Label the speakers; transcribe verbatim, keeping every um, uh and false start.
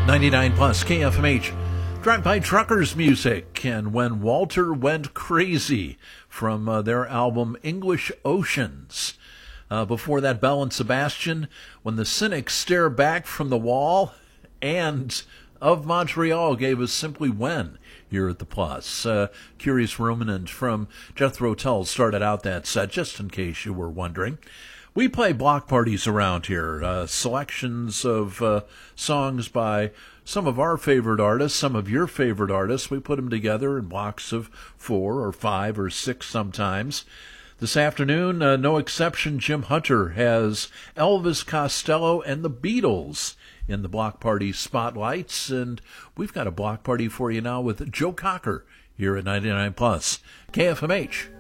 Speaker 1: ninety-nine plus K F M H. Drive-by Truckers music, and When Walter Went Crazy from uh, their album English Oceans. Uh, before that, Belle and Sebastian, When the Cynics Stare Back from the Wall, and Of Montreal gave us Simply When here at the Plus. Uh, Curious Ruminant from Jethro Tull started out that set, just in case you were wondering. We play block parties around here, uh, selections of uh, songs by some of our favorite artists, some of your favorite artists. We put them together in blocks of four or five or six sometimes. This afternoon, uh, no exception, Jim Hunter has Elvis Costello and the Beatles in the block party spotlights, and we've got a block party for you now with Joe Cocker here at ninety-nine plus K F M H.